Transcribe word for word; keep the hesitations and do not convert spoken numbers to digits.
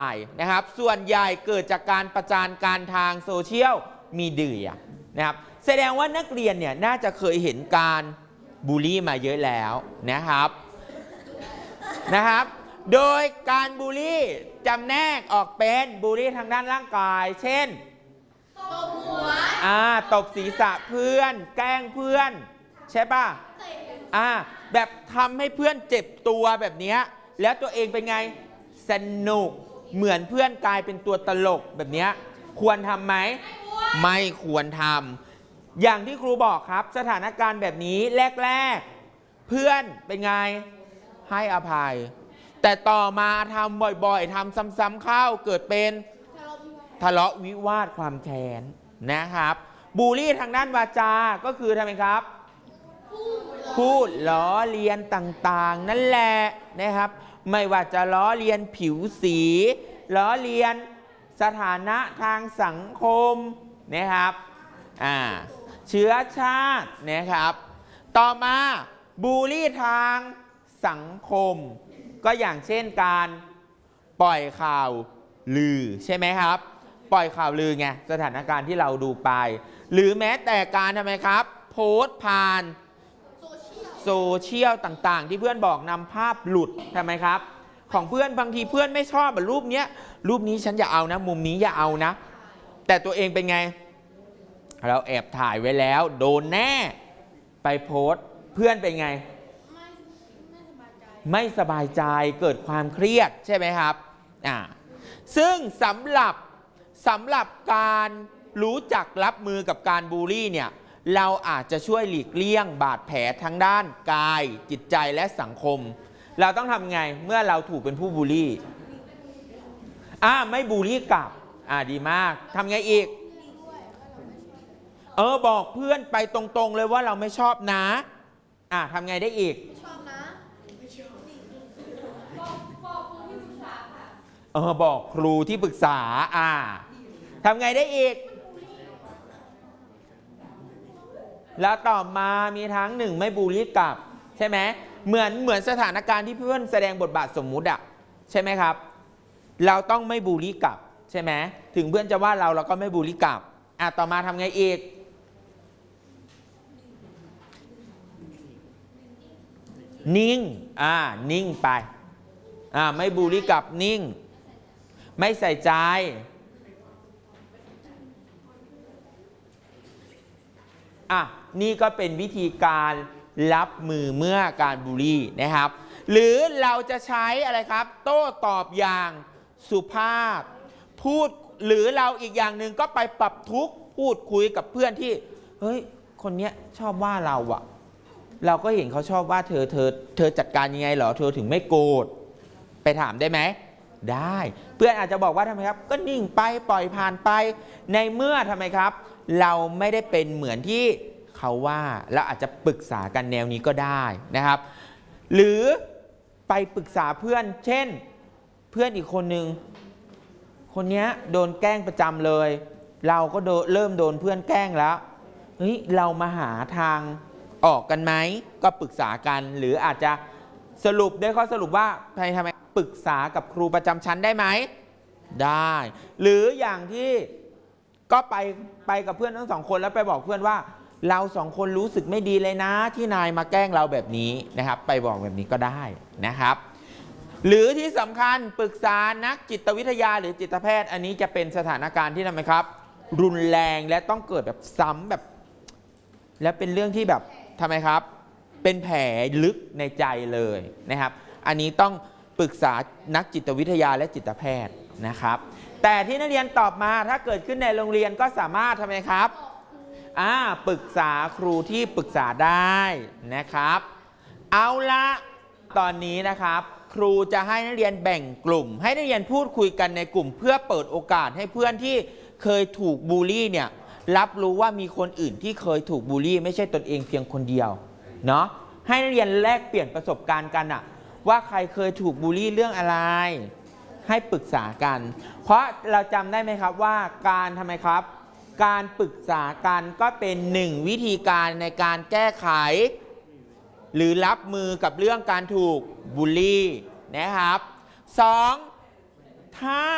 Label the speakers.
Speaker 1: นะครับส่วนใหญ่เกิดจากการประจานการทางโซเชียลมีเดียนะครับแสดงว่านักเรียนเนี่ยน่าจะเคยเห็นการบูลลี่มาเยอะแล้วนะครับนะครับโดยการบูลลี่จำแนกออกเป็นบูลลี่ทางด้านร่างกายเช่นตบหัวอ่าตบศีรษะเพื่อนแกล้งเพื่อนใช่ป่ะอ่าแบบทำให้เพื่อนเจ็บตัวแบบนี้แล้วตัวเองเป็นไงสนุกเหมือนเพื่อนกลายเป็นตัวตลกแบบนี้ควรทำไหมไม่ควรทำอย่างที่ครูบอกครับสถานการณ์แบบนี้แรกๆเพื่อนเป็นไงให้อภัยแต่ต่อมาทำบ่อยๆทำซ้ำๆเข้าเกิดเป็นทะเลาะวิวาทความแค้นนะครับบูลลี่ทางด้านวาจาก็คือทำไมครับพูดล้อเลียนต่างๆนั่นแหละนะครับไม่ว่าจะล้อเลียนผิวสีล้อเลียนสถานะทางสังคมนะครับอ่าเชื้อชาตินะครับต่อมาบูลลี่ทางสังคมก็อย่างเช่นการปล่อยข่าวลือใช่ไหมครับปล่อยข่าวลือไงสถานการณ์ที่เราดูไปหรือแม้แต่การทำไมครับโพสต์ผ่านโซเชียลต่างๆที่เพื่อนบอกนำภาพหลุดทำไมครับของเพื่อนบางทีเพื่อนไม่ชอบแบบรูปนี้รูปนี้ฉันอย่าเอานะมุมนี้อย่าเอานะแต่ตัวเองเป็นไงเราแอบถ่ายไว้แล้วโดนแน่ไปโพสต์เพื่อนเป็นไงไม่สบายใจเกิดความเครียดใช่ไหมครับอ่าซึ่งสำหรับสำหรับการรู้จักรับมือกับการบูลลี่เนี่ยเราอาจจะช่วยหลีกเลี่ยงบาดแผลทั้งด้านกายจิตใจและสังคมเราต้องทำไงเมื่อเราถูกเป็นผู้บูลลี่อ่าไม่บูลลี่กลับอ่าดีมากทำไงอีกเออบอกเพื่อนไปตรงๆเลยว่าเราไม่ชอบนะอ่าทำไงได้อีกเออบอกครูที่ปรึกษาอ่าทำไงได้อีกแล้วต่อมามีทั้งหนึ่งไม่บูลลี่กลับใช่ไหมเหมือนเหมือนสถานการณ์ที่เพื่อนแสดงบทบาทสมมุติอะใช่ไหมครับเราต้องไม่บูลลี่กลับใช่ไหมถึงเพื่อนจะว่าเราเราก็ไม่บูลลี่กลับอ่ะต่อมาทำไงอีกนิ่งอ่านิ่งไปอ่าไม่บูลลี่กลับนิ่งไม่ใส่ใจอ่ะนี่ก็เป็นวิธีการรับมือเมื่อการบูลลี่นะครับหรือเราจะใช้อะไรครับโต้ตอบอย่างสุภาพพูดหรือเราอีกอย่างหนึ่งก็ไปปรับทุกข์พูดคุยกับเพื่อนที่เฮ้ยคนเนี้ยชอบว่าเราอะเราก็เห็นเขาชอบว่าเธอเธอเธอจัดการยังไงเหรอเธอถึงไม่โกรธไปถามได้ไหมได้เพื่อนอาจจะบอกว่าทำไมครับก็นิ่งไปปล่อยผ่านไปในเมื่อทำไมครับเราไม่ได้เป็นเหมือนที่เขาว่าเราอาจจะปรึกษากันแนวนี้ก็ได้นะครับหรือไปปรึกษาเพื่อนเช่นเพื่อนอีกคนนึงคนนี้โดนแกล้งประจำเลยเราก็เริ่มโดนเพื่อนแกล้งแล้วเฮ้ยเรามาหาทางออกกันไหมก็ปรึกษากันหรืออาจจะสรุปได้ข้อสรุปว่าใครทำไมปรึกษากับครูประจำชั้นได้ไหมได้หรืออย่างที่ก็ไปไปกับเพื่อนทั้งสองคนแล้วไปบอกเพื่อนว่าเราสองคนรู้สึกไม่ดีเลยนะที่นายมาแกล้งเราแบบนี้นะครับไปบอกแบบนี้ก็ได้นะครับหรือที่สำคัญปรึกษานักจิตวิทยาหรือจิตแพทย์อันนี้จะเป็นสถานการณ์ที่ทำไมครับรุนแรงและต้องเกิดแบบซ้ำแบบและเป็นเรื่องที่แบบทำไมครับเป็นแผลลึกในใจเลยนะครับอันนี้ต้องปรึกษานักจิตวิทยาและจิตแพทย์นะครับแต่ที่นักเรียนตอบมาถ้าเกิดขึ้นในโรงเรียนก็สามารถทำไมครับอ่าปรึกษาครูที่ปรึกษาได้นะครับเอาละตอนนี้นะครับครูจะให้นักเรียนแบ่งกลุ่มให้นักเรียนพูดคุยกันในกลุ่มเพื่อเปิดโอกาสให้เพื่อนที่เคยถูกบูลลี่เนี่ยรับรู้ว่ามีคนอื่นที่เคยถูกบูลลี่ไม่ใช่ตนเองเพียงคนเดียวเนาะให้นักเรียนแลกเปลี่ยนประสบการณ์กันอะว่าใครเคยถูกบูลลี่เรื่องอะไรให้ปรึกษากันเพราะเราจำได้ไหมครับว่าการทำไมครับการปรึกษากันก็เป็นหนึ่งวิธีการในการแก้ไขหรือรับมือกับเรื่องการถูกบูลลี่นะครับสองถ้า